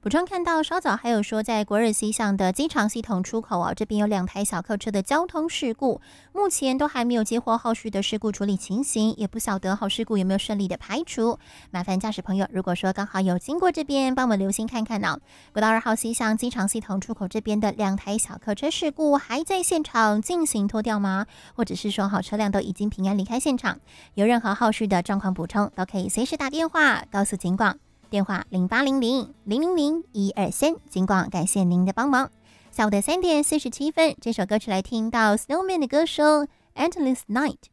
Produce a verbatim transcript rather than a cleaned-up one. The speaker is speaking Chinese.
补充看到，稍早还有说，在国二西向的机场系统出口啊，这边有两台小客车的交通事故，目前都还没有接获后续的事故处理情形，也不晓得好事故有没有顺利的排除。麻烦驾驶朋友，如果说刚好有经过这边，帮我们留心看看呢、哦。国道二号西向机场系统出口这边的两台小客车事故还在现场进行拖吊吗？或者是说好车辆都已经平安离开现场？有任何后续的状况补充，都可以随时打电话告诉警广。电话零八零零零零零一二三，警广感谢您的帮忙。下午的三点四十七分，这首歌曲来听到 Snowman 的歌声《Endless Night》。